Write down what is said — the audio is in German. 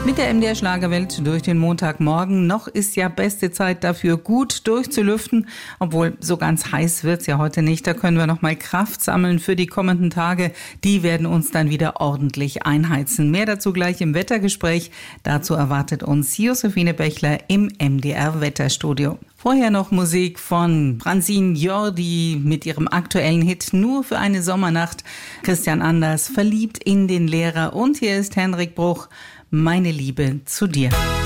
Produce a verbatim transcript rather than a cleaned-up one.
Mit der M D R Schlagerwelt durch den Montagmorgen. Noch ist ja beste Zeit dafür, gut durchzulüften. Obwohl, so ganz heiß wird's ja heute nicht. Da können wir noch mal Kraft sammeln für die kommenden Tage. Die werden uns dann wieder ordentlich einheizen. Mehr dazu gleich im Wettergespräch. Dazu erwartet uns Josephine Bechler im M D R Wetterstudio. Vorher noch Musik von Francine Jordi mit ihrem aktuellen Hit Nur für eine Sommernacht. Christian Anders, Verliebt in den Lehrer. Und hier ist Henrik Bruch, Meine Liebe zu dir.